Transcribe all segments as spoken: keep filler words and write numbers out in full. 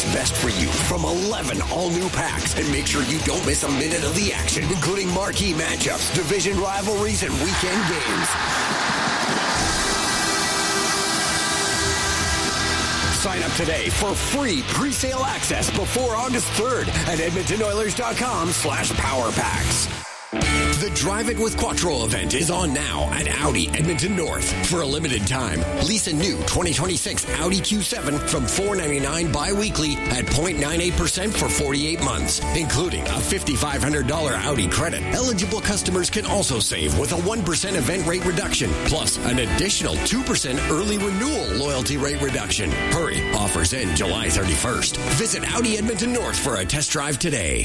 best for you from eleven all-new packs and make sure you don't miss a minute of the action, including marquee matchups, division rivalries, and weekend games. Sign up today for free pre-sale access before August third at edmonton oilers dot com slash power packs. The Drive It with Quattro event is on now at Audi Edmonton North. For a limited time, lease a new twenty twenty-six Audi Q seven from four ninety-nine bi-weekly at zero point nine eight percent for forty-eight months, including a five thousand five hundred dollars Audi credit. Eligible customers can also save with a one percent event rate reduction, plus an additional two percent early renewal loyalty rate reduction. Hurry, offers end July thirty-first. Visit Audi Edmonton North for a test drive today.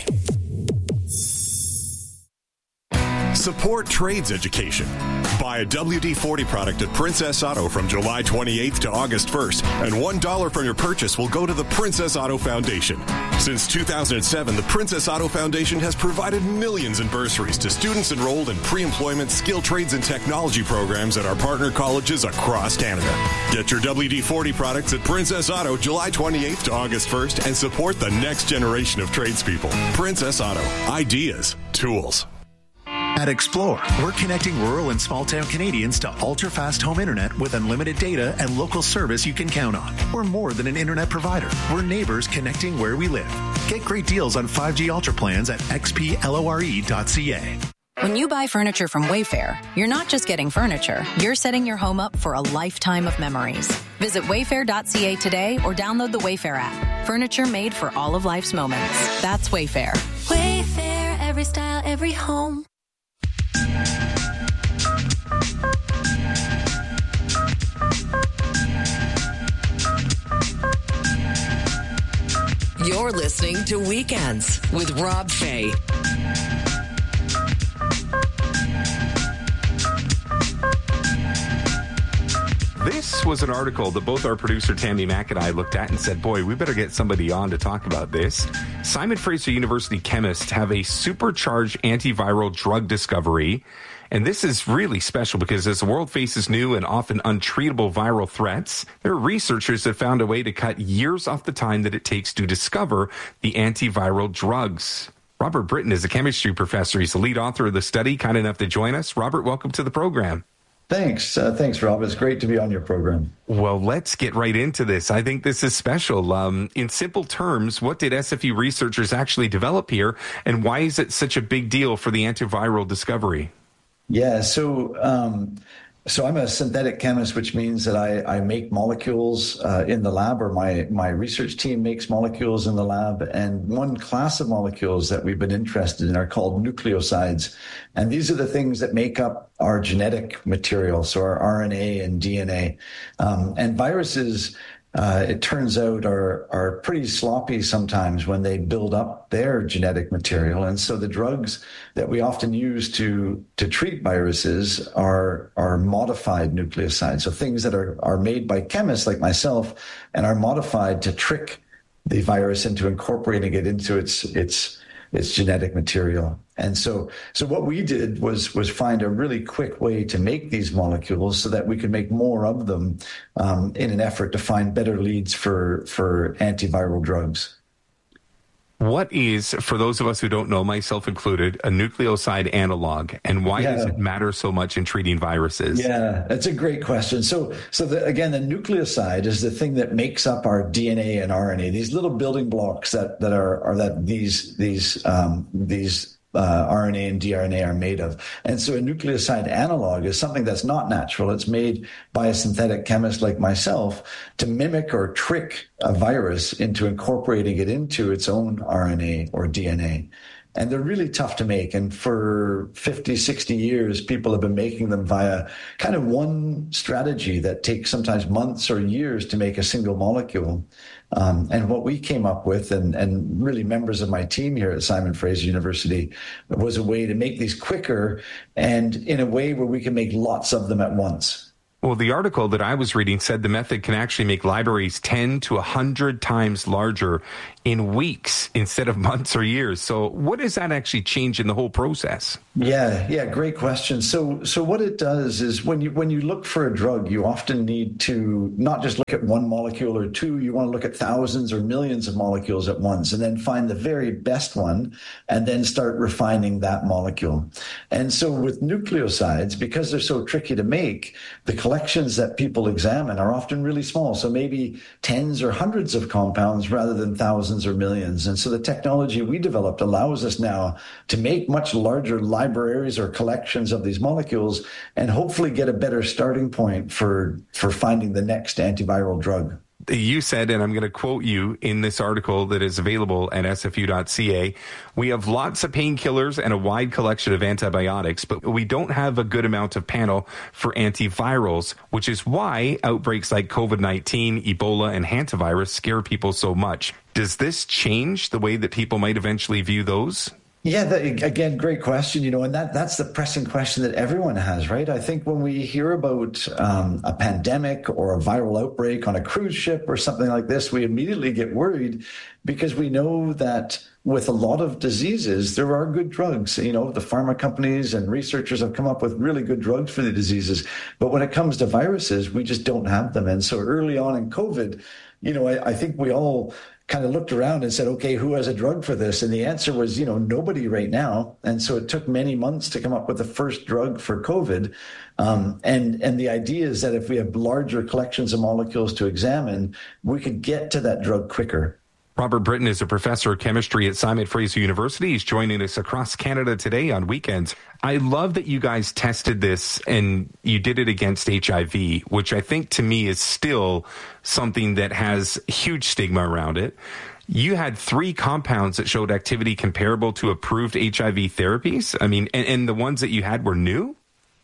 Support trades education. Buy a W D forty product at Princess Auto from July twenty-eighth to August first, and one dollar from your purchase will go to the Princess Auto Foundation. Since two thousand seven, the Princess Auto Foundation has provided millions in bursaries to students enrolled in pre-employment skill trades and technology programs at our partner colleges across Canada. Get your W D forty products at Princess Auto July twenty-eighth to August first and support the next generation of tradespeople. Princess Auto. Ideas. Tools. At Explore, we're connecting rural and small-town Canadians to ultra-fast home internet with unlimited data and local service you can count on. We're more than an internet provider. We're neighbors connecting where we live. Get great deals on five G Ultra plans at x p lore dot c a. When you buy furniture from Wayfair, you're not just getting furniture, you're setting your home up for a lifetime of memories. Visit wayfair dot c a today or download the Wayfair app. Furniture made for all of life's moments. That's Wayfair. Wayfair, every style, every home. You're listening to Weekends with Rob Fay. This was an article that both our producer Tammy Mack and I looked at and said, boy, we better get somebody on to talk about this. Simon Fraser University chemists have a supercharged antiviral drug discovery. And this is really special because as the world faces new and often untreatable viral threats, there are researchers that found a way to cut years off the time that it takes to discover the antiviral drugs. Robert Britton is a chemistry professor. He's the lead author of the study, kind enough to join us. Robert, welcome to the program. Thanks. Uh, thanks, Rob. It's great to be on your program. Well, let's get right into this. I think this is special. Um, in simple terms, what did S F U researchers actually develop here, and why is it such a big deal for the antiviral discovery? Yeah, so um, so I'm a synthetic chemist, which means that I, I make molecules uh, in the lab, or my, my research team makes molecules in the lab. And one class of molecules that we've been interested in are called nucleosides. And these are the things that make up our genetic material, so our R N A and D N A. Um, and viruses, Uh, it turns out, are are pretty sloppy sometimes when they build up their genetic material. And so the drugs that we often use to to treat viruses are are modified nucleosides, so things that are, are made by chemists like myself and are modified to trick the virus into incorporating it into its its its genetic material. And so, so what we did was was find a really quick way to make these molecules so that we could make more of them um, in an effort to find better leads for for antiviral drugs. What is, for those of us who don't know, myself included, a nucleoside analog, and why yeah. does it matter so much in treating viruses? Yeah, that's a great question. So, so the, again, the nucleoside is the thing that makes up our D N A and R N A. These little building blocks that that are are that these these um, these. Uh, R N A and tRNA are made of. And so a nucleoside analog is something that's not natural. It's made by a synthetic chemist like myself to mimic or trick a virus into incorporating it into its own R N A or D N A. And they're really tough to make. And for fifty, sixty years, people have been making them via kind of one strategy that takes sometimes months or years to make a single molecule. Um, and what we came up with, and, and really members of my team here at Simon Fraser University, was a way to make these quicker and in a way where we can make lots of them at once. Well, the article that I was reading said the method can actually make libraries ten to one hundred times larger in weeks instead of months or years. So what does that actually change in the whole process? Yeah, yeah, great question. So so what it does is when you when you look for a drug, you often need to not just look at one molecule or two, you want to look at thousands or millions of molecules at once and then find the very best one and then start refining that molecule. And so with nucleosides, because they're so tricky to make, the collections that people examine are often really small. So maybe tens or hundreds of compounds rather than thousands or millions. And so the technology we developed allows us now to make much larger libraries or collections of these molecules and hopefully get a better starting point for, for finding the next antiviral drug. You said, and I'm going to quote you in this article that is available at S F U dot C A, we have lots of painkillers and a wide collection of antibiotics, but we don't have a good amount of panel for antivirals, which is why outbreaks like COVID nineteen, Ebola, and hantavirus scare people so much. Does this change the way that people might eventually view those? Yeah, that, again, great question. You know, and that that's the pressing question that everyone has, right? I think when we hear about um, a pandemic or a viral outbreak on a cruise ship or something like this, we immediately get worried because we know that with a lot of diseases, there are good drugs. You know, the pharma companies and researchers have come up with really good drugs for the diseases. But when it comes to viruses, we just don't have them. And so early on in COVID, you know, I, I think we all kind of looked around and said, okay, who has a drug for this? And the answer was, you know, nobody right now. And so it took many months to come up with the first drug for COVID. Um, and, and the idea is that if we have larger collections of molecules to examine, we could get to that drug quicker. Robert Britton is a professor of chemistry at Simon Fraser University. He's joining us across Canada today on weekends. I love that you guys tested this and you did it against H I V, which I think to me is still something that has huge stigma around it. You had three compounds that showed activity comparable to approved H I V therapies. I mean, and, and the ones that you had were new?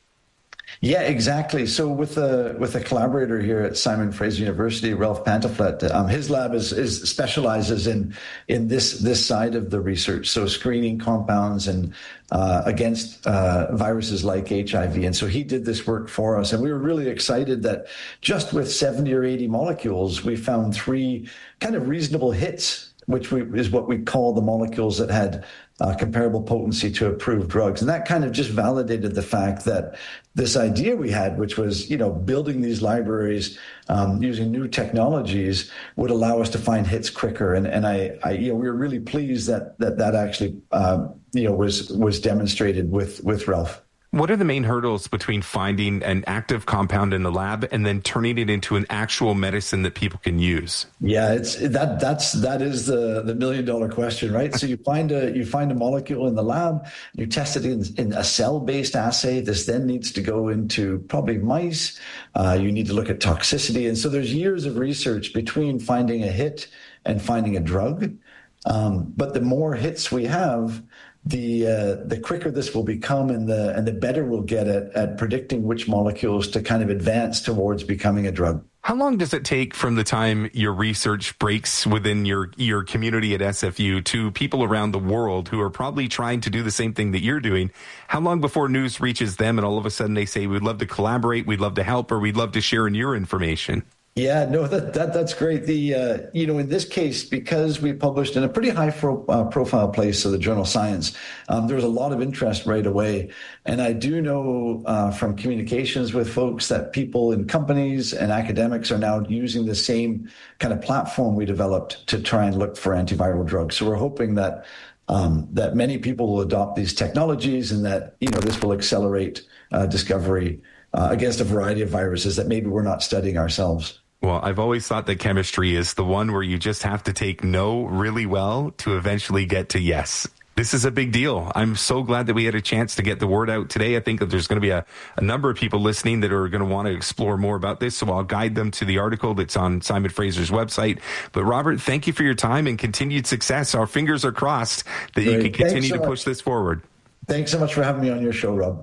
Yeah, exactly. So with a with a collaborator here at Simon Fraser University, Ralph Pantoflet, um, his lab is, is specializes in in this this side of the research, so screening compounds and uh, against uh, viruses like H I V. And so he did this work for us, and we were really excited that just with seventy or eighty molecules, we found three kind of reasonable hits, which we, is what we call the molecules that had uh, comparable potency to approved drugs. And that kind of just validated the fact that this idea we had, which was, you know, building these libraries um, using new technologies would allow us to find hits quicker. And, and I, I, you know, we were really pleased that that, that actually, uh, you know, was was demonstrated with, with Ralph. What are the main hurdles between finding an active compound in the lab and then turning it into an actual medicine that people can use? Yeah, it's that that's that is the the million dollar question, right? So you find a you find a molecule in the lab, you test it in, in a cell based assay. This then needs to go into probably mice. Uh, you need to look at toxicity, and so there's years of research between finding a hit and finding a drug. Um, but the more hits we have, the uh, the quicker this will become, and the and the better we'll get at, at predicting which molecules to kind of advance towards becoming a drug. How long does it take from the time your research breaks within your, your community at S F U to people around the world who are probably trying to do the same thing that you're doing? How long before news reaches them and all of a sudden they say, we'd love to collaborate, we'd love to help, or we'd love to share in your information? Yeah, no, that, that that's great. The uh, you know, in this case, because we published in a pretty high pro, uh, profile place, so the journal Science, um, there was a lot of interest right away. And I do know uh, from communications with folks that people in companies and academics are now using the same kind of platform we developed to try and look for antiviral drugs. So we're hoping that um, that many people will adopt these technologies, and that, you know, this will accelerate uh, discovery uh, against a variety of viruses that maybe we're not studying ourselves. Well, I've always thought that chemistry is the one where you just have to take no really well to eventually get to yes. This is a big deal. I'm so glad that we had a chance to get the word out today. I think that there's going to be a, a number of people listening that are going to want to explore more about this. So I'll guide them to the article that's on Simon Fraser's website. But Robert, thank you for your time and continued success. Our fingers are crossed that Great. You can continue so to push this forward. Thanks so much for having me on your show, Rob.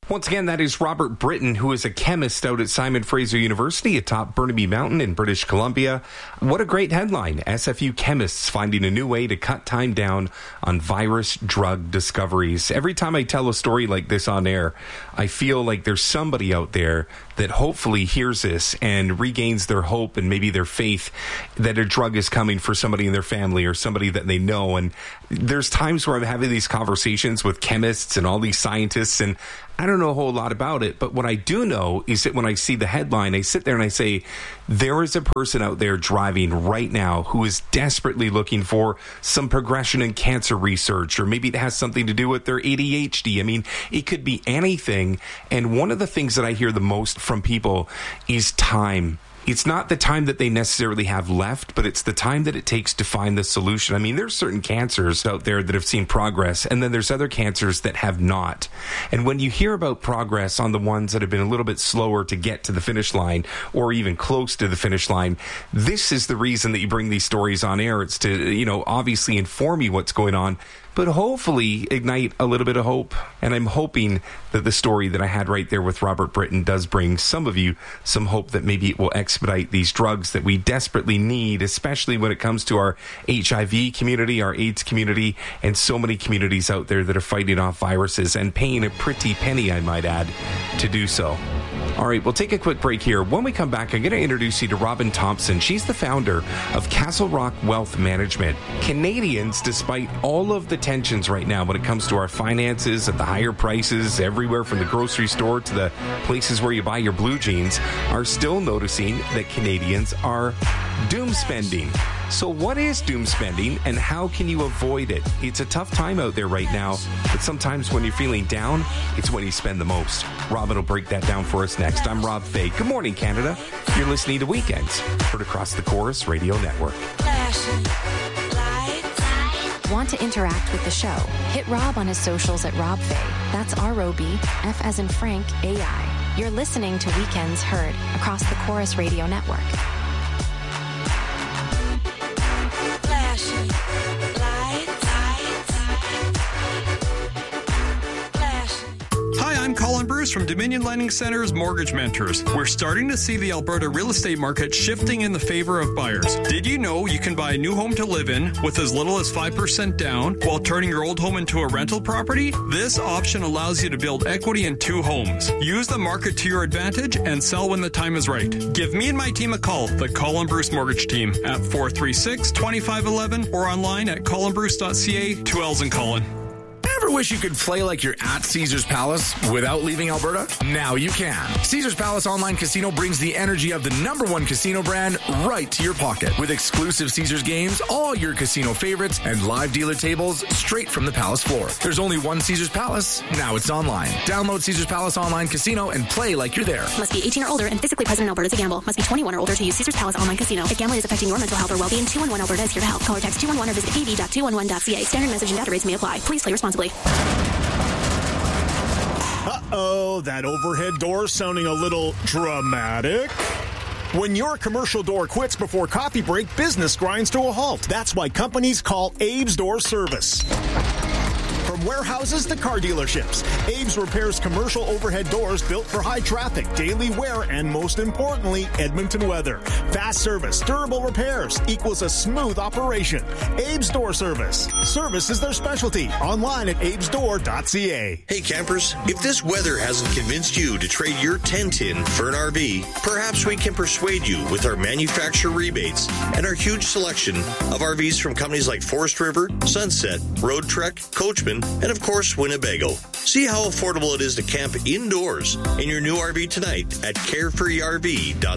Once again, that is Robert Britton, who is a chemist out at Simon Fraser University atop Burnaby Mountain in British Columbia. What a great headline. S F U chemists finding a new way to cut time down on virus drug discoveries. Every time I tell a story like this on air, I feel like there's somebody out there that hopefully hears this and regains their hope and maybe their faith that a drug is coming for somebody in their family or somebody that they know. And there's times where I'm having these conversations with chemists and all these scientists, and I don't know a whole lot about it, but what I do know is that when I see the headline, I sit there and I say, there is a person out there driving right now who is desperately looking for some progression in cancer research, or maybe it has something to do with their A D H D. I mean, it could be anything. And one of the things that I hear the most from people is time. It's not the time that they necessarily have left, but it's the time that it takes to find the solution. I mean, there's certain cancers out there that have seen progress, and then there's other cancers that have not. And when you hear about progress on the ones that have been a little bit slower to get to the finish line, or even close to the finish line, this is the reason that you bring these stories on air. It's to, you know, obviously inform you what's going on, but hopefully ignite a little bit of hope. And I'm hoping that the story that I had right there with Robert Britton does bring some of you some hope that maybe it will expedite these drugs that we desperately need, especially when it comes to our H I V community, our AIDS community, and so many communities out there that are fighting off viruses and paying a pretty penny, I might add, to do so. All right, we'll take a quick break here. When we come back, I'm going to introduce you to Robin Thompson. She's the founder of Castle Rock Wealth Management. Canadians, despite all of the tensions right now when it comes to our finances and the higher prices everywhere from the grocery store to the places where you buy your blue jeans, are still noticing that Canadians are doom spending. So what is doom spending and how can you avoid it? It's a tough time out there right now, but sometimes when you're feeling down, it's when you spend the most. Robin will break that down for us next. I'm Rob Fay. Good morning, Canada. You're listening to Weekends, heard across the Chorus Radio Network. Want to interact with the show? Hit Rob on his socials at Rob Fay. That's R O B, F as in Frank, A I. You're listening to Weekends Heard across the Chorus Radio Network. I'm Colin Bruce from Dominion Lending Center's Mortgage Mentors. We're starting to see the Alberta real estate market shifting in the favor of buyers. Did you know you can buy a new home to live in with as little as five percent down while turning your old home into a rental property? This option allows you to build equity in two homes. Use the market to your advantage and sell when the time is right. Give me and my team a call, the Colin Bruce Mortgage Team, at four three six, two five one one or online at colin bruce dot c a. Two L's in Colin. Ever wish you could play like you're at Caesars Palace without leaving Alberta? Now you can. Caesars Palace Online Casino brings the energy of the number one casino brand right to your pocket. With exclusive Caesars games, all your casino favorites, and live dealer tables straight from the Palace floor. There's only one Caesars Palace. Now it's online. Download Caesars Palace Online Casino and play like you're there. Must be eighteen or older and physically present in Alberta to gamble. Must be twenty-one or older to use Caesars Palace Online Casino. If gambling is affecting your mental health or well-being, two one one Alberta is here to help. Call or text two one one or visit a v dot two one one dot c a. Standard message and data rates may apply. Please play responsibly. Uh-oh, that overhead door sounding a little dramatic. When your commercial door quits before coffee break, business grinds to a halt. That's why companies call Abe's Door Service. From warehouses to car dealerships, Abe's repairs commercial overhead doors built for high traffic, daily wear, and most importantly, Edmonton weather. Fast service, durable repairs equals a smooth operation. Abe's Door Service. Service is their specialty. Online at abes door dot c a. Hey campers, if this weather hasn't convinced you to trade your tent in for an R V, perhaps we can persuade you with our manufacturer rebates and our huge selection of R Vs from companies like Forest River, Sunset, Road Trek, Coachman, and of course Winnebago. See how affordable it is to camp indoors in your new R V tonight at carefree r v dot